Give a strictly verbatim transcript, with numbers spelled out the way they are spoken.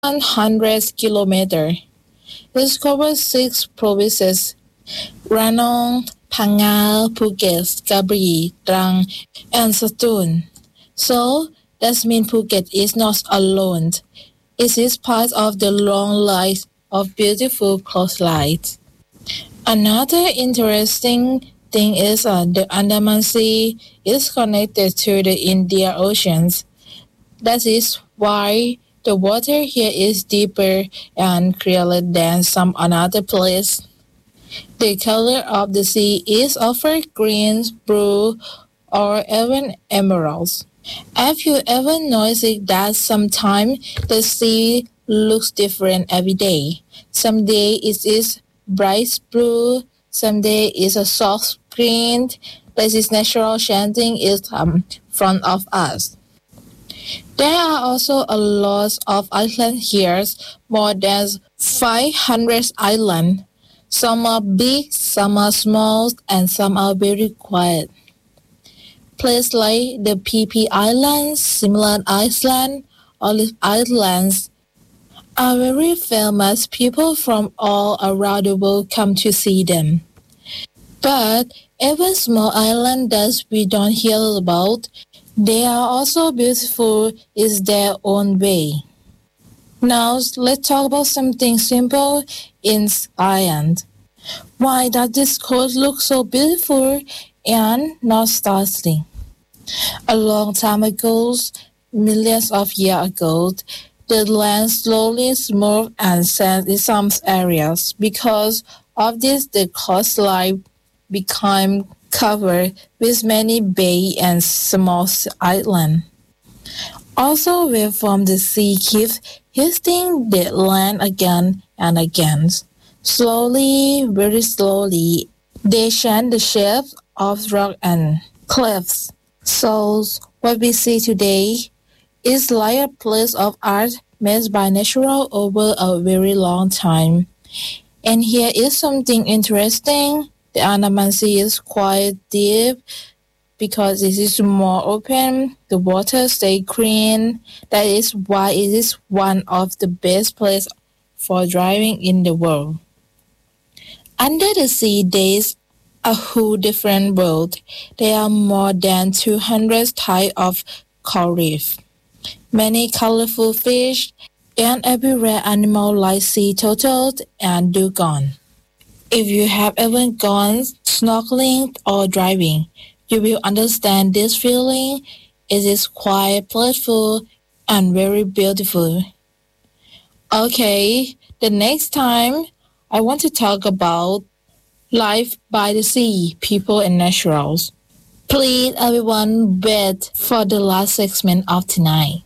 one hundred kilometers. It covers six provinces: Ranong, Phang Nga, Phuket, Krabi, Trang, and Satun. So, that means Phuket is not alone. It is part of the long line of beautiful coastlines. Another interesting thing is uh, the Andaman Sea is connected to the Indian Oceans. That is why the water here is deeper and clearer than some another place. The color of the sea is often green, blue, or even emeralds. Have you ever noticed that sometimes the sea looks different every day? Some day it is bright blue, some day it's a soft green. This is natural chanting is um, front of us. There are also a lot of islands here, more than five hundred islands. Some are big, some are small, and some are very quiet. Places like the Phi Phi Islands, Simlan Island, Olive Islands are very famous. People from all around the world come to see them. But even small islands that we don't hear about, they are also beautiful in their own way. Now let's talk about something simple in Ireland. Why does this coast look so beautiful and not startling? A long time ago, millions of years ago, the land slowly moved and sank in some areas. Because of this, the coastline became covered with many bays and small islands. Also, waves from the sea keep hitting the land again and again. Slowly, very slowly, they change the shape of rock and cliffs. So, what we see today is like a piece of art made by nature over a very long time. And here is something interesting. The Andaman Sea is quite deep because it is more open. The water stays clean. That is why it is one of the best places for driving in the world. Under the sea, there is a whole different world. There are more than two hundred types of coral reef, many colorful fish, and every rare animal like sea turtles and dugong. If you have ever gone snorkeling or diving, you will understand this feeling. It is quite playful and very beautiful. Okay, the next time I want to talk about life by the sea, people and naturals. Please everyone wait for the last segment of tonight.